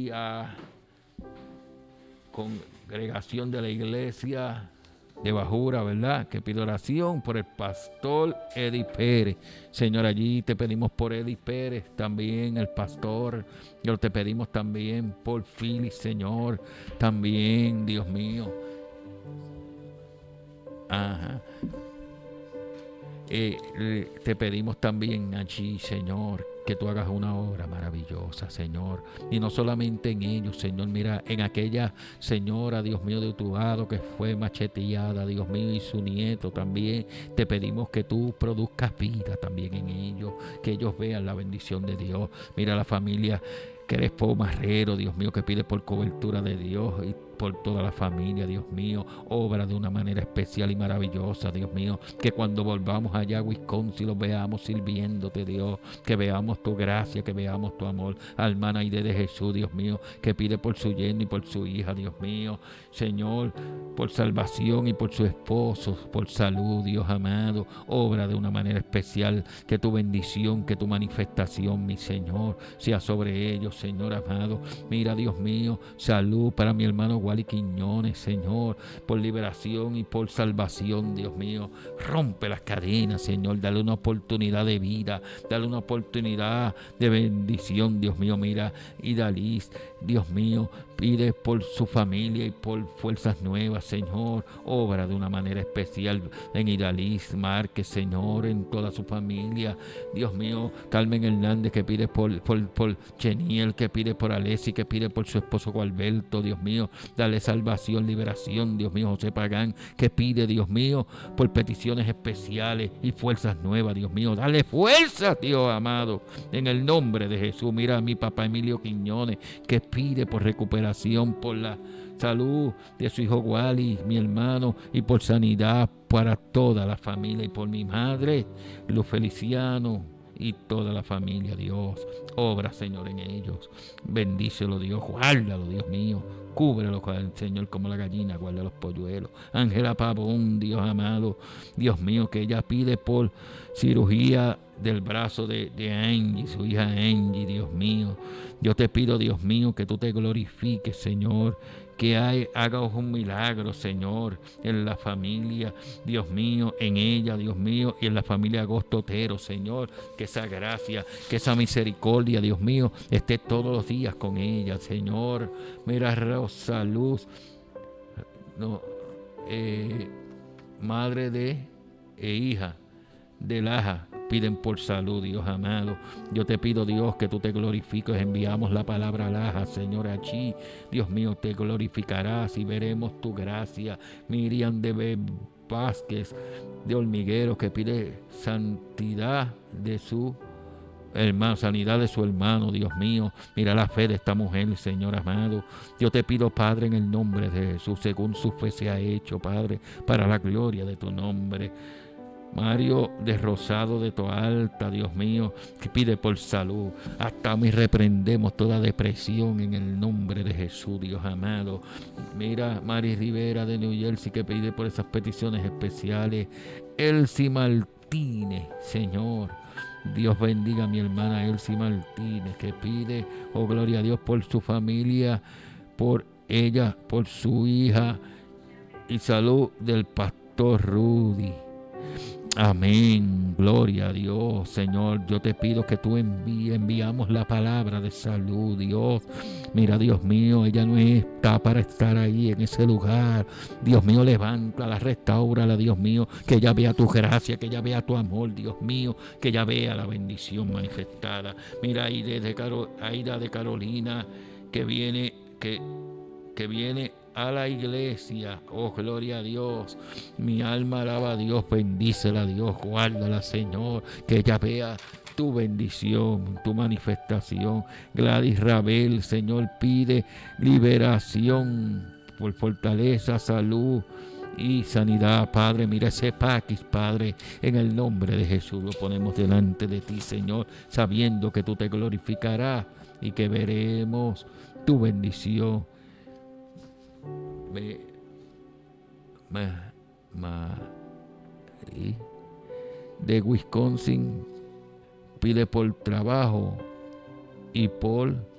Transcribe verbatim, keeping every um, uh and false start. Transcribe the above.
allí a congregación de la iglesia de Bajura, ¿verdad? Que pido oración por el pastor Eddie Pérez. Señor, allí te pedimos por Eddie Pérez, también el pastor. Yo te pedimos también por Philly, Señor. También, Dios mío. Ajá. Eh, eh, te pedimos también allí, Señor, que tú hagas una obra maravillosa, Señor. Y no solamente en ellos, Señor. Mira, en aquella señora, Dios mío, de Utuado que fue macheteada, Dios mío, y su nieto también. Te pedimos que tú produzcas vida también en ellos, que ellos vean la bendición de Dios. Mira la familia Crespo Marrero, Dios mío, que pide por cobertura de Dios y por toda la familia, Dios mío, obra de una manera especial y maravillosa, Dios mío, que cuando volvamos allá a Wisconsin los veamos sirviéndote, Dios, que veamos tu gracia, que veamos tu amor, hermana Aide de Jesús, Dios mío, que pide por su yerno y por su hija, Dios mío, Señor, por salvación y por su esposo, por salud, Dios amado, obra de una manera especial, que tu bendición, que tu manifestación, mi Señor, sea sobre ellos, Señor amado. Mira, Dios mío, salud para mi hermano Wally Quiñones, Señor, por liberación y por salvación, Dios mío. Rompe las cadenas, Señor, dale una oportunidad de vida, dale una oportunidad de bendición, Dios mío. Mira, Idalis, Dios mío, pide por su familia y por fuerzas nuevas, Señor, obra de una manera especial en Idalis Márquez, Señor, en toda su familia, Dios mío. Carmen Hernández, que pide por, por, por Cheniel, que pide por Alessi, que pide por su esposo Gualberto, Dios mío, dale salvación, liberación, Dios mío. José Pagán, que pide, Dios mío, por peticiones especiales y fuerzas nuevas, Dios mío, dale fuerza, Dios amado, en el nombre de Jesús. Mira a mi papá Emilio Quiñones, que pide por recuperación, por la salud de su hijo Wally, mi hermano, y por sanidad para toda la familia, y por mi madre Luz Feliciano y toda la familia, Dios. Obra, Señor, en ellos. Bendícelo, Dios. Guárdalo, Dios mío. Cúbrelo, Señor, como la gallina guarda los polluelos. Ángela Pavón, Dios amado, Dios mío, que ella pide por cirugía del brazo de, de Angie, su hija Angie, Dios mío. Yo te pido, Dios mío, que tú te glorifiques, Señor, que hay, hagas un milagro, Señor, en la familia, Dios mío, en ella, Dios mío, y en la familia Agostotero, Señor, que esa gracia, que esa misericordia, Dios mío, esté todos los días con ella, Señor. Mira, Rosa Luz, no, eh, madre de e hija de Laja, piden por salud, Dios amado. Yo te pido, Dios, que tú te glorifiques. Enviamos la palabra a Laja, Señor, allí, Dios mío, te glorificarás y veremos tu gracia. Miriam de Vázquez, de Hormiguero, que pide santidad de su hermano, sanidad de su hermano, Dios mío. Mira la fe de esta mujer, Señor amado. Yo te pido, Padre, en el nombre de Jesús, según su fe se ha hecho, Padre, para la gloria de tu nombre. Mario de Rosado de Toalta, Dios mío, que pide por salud. Hasta me reprendemos toda depresión en el nombre de Jesús, Dios amado. Mira, Mari Rivera de New Jersey, que pide por esas peticiones especiales. Elsie Martínez, Señor, Dios bendiga a mi hermana Elsie Martínez, que pide, oh gloria a Dios, por su familia, por ella, por su hija, y salud del pastor Rudy. Amén, gloria a Dios, Señor. Yo te pido que tú envíe, enviamos la palabra de salud, Dios. Mira, Dios mío, ella no está para estar ahí en ese lugar. Dios mío, levántala, restáurala, Dios mío, que ella vea tu gracia, que ella vea tu amor, Dios mío, que ella vea la bendición manifestada. Mira, Aida de, Caro, Aida de Carolina, que viene, que, que viene a la iglesia, oh gloria a Dios. Mi alma alaba a Dios, bendícela a Dios, guárdala, Señor, que ella vea tu bendición, tu manifestación. Gladys Rabel, Señor, pide liberación por fortaleza, salud y sanidad, Padre. Mira ese paquis, Padre, en el nombre de Jesús lo ponemos delante de ti, Señor, sabiendo que tú te glorificarás y que veremos tu bendición. Me, me, ma, de Wisconsin pide por trabajo y por